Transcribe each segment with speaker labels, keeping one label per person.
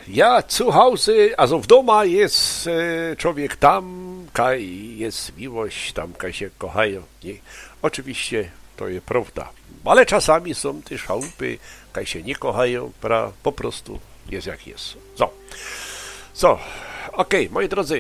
Speaker 1: ja zu Hause, also w doma jest człowiek tam, kaj jest miłość, tam kaj się kochają. Nie? Oczywiście to jest prawda, ale czasami są też chałupy, kaj się nie kochają, po prostu jest jak jest. Okej, moi drodzy,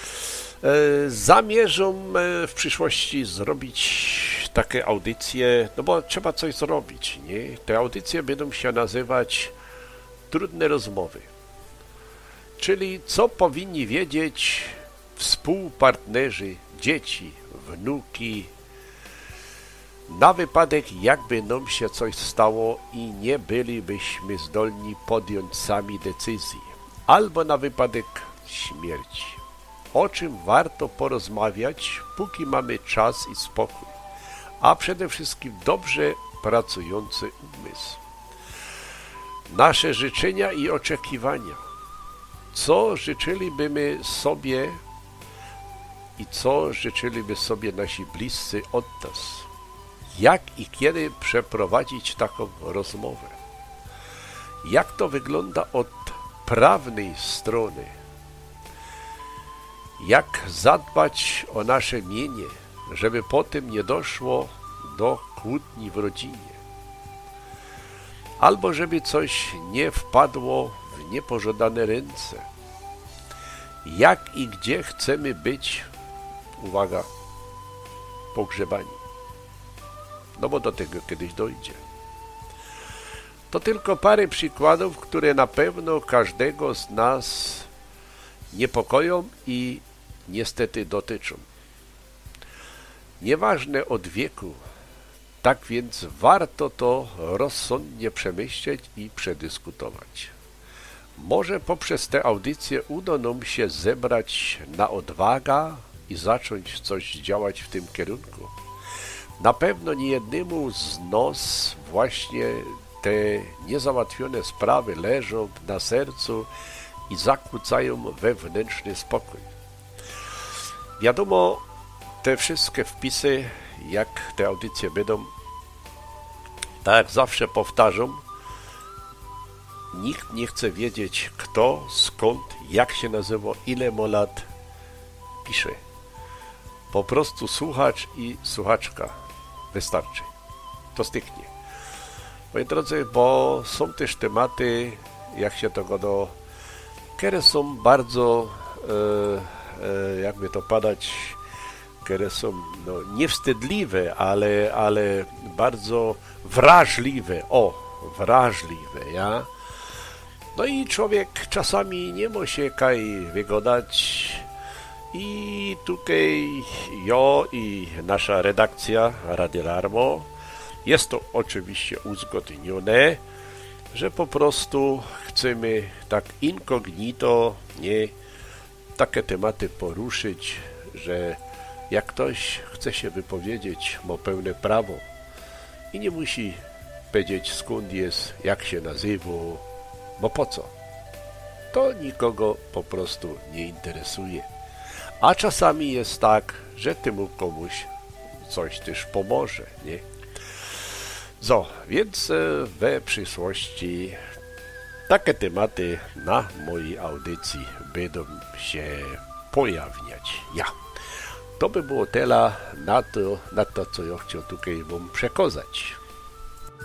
Speaker 1: zamierzam w przyszłości zrobić takie audycje, no bo trzeba coś zrobić, nie? Te audycje będą się nazywać Trudne rozmowy. Czyli co powinni wiedzieć współpartnerzy, dzieci, wnuki, na wypadek jakby nam się coś stało i nie bylibyśmy zdolni podjąć sami decyzji, albo na wypadek śmierci. O czym warto porozmawiać, póki mamy czas i spokój, a przede wszystkim dobrze pracujący umysł. Nasze życzenia i oczekiwania. Co życzylibyśmy sobie i co życzyliby sobie nasi bliscy od nas? Jak i kiedy przeprowadzić taką rozmowę? Jak to wygląda od prawnej strony? Jak zadbać o nasze mienie, żeby potem nie doszło do kłótni w rodzinie? Albo żeby coś nie wpadło w niepożądane ręce. Jak i gdzie chcemy być, uwaga, pogrzebani. No bo do tego kiedyś dojdzie. To tylko parę przykładów, które na pewno każdego z nas niepokoją i niestety dotyczą. Nieważne od wieku, tak więc warto to rozsądnie przemyśleć i przedyskutować. Może poprzez te audycje uda nam się zebrać na odwagę i zacząć coś działać w tym kierunku. Na pewno niejednemu z nas właśnie te niezałatwione sprawy leżą na sercu i zakłócają wewnętrzny spokój. Wiadomo, te wszystkie wpisy, jak te audycje będą, tak jak zawsze powtarzam, nikt nie chce wiedzieć kto, skąd, jak się nazywa, ile ma lat, pisze. Po prostu słuchacz i słuchaczka wystarczy. To styknie. Moi drodzy, bo są też tematy, jak się to godo, które są bardzo, jakby to padać, które są niewstydliwe, ale bardzo wrażliwe. Wrażliwe, ja? No i człowiek czasami nie może się kaj wygodać i tutaj ja i nasza redakcja Radio Larmo jest to oczywiście uzgodnione, że po prostu chcemy tak incognito takie tematy poruszyć, że jak ktoś chce się wypowiedzieć, ma pełne prawo i nie musi powiedzieć skąd jest, jak się nazywa, bo po co? To nikogo po prostu nie interesuje. A czasami jest tak, że temu komuś coś też pomoże, nie? Więc we przyszłości takie tematy na mojej audycji będą się pojawiać. To by było tyle na to, co ja chciał tutaj wam przekazać.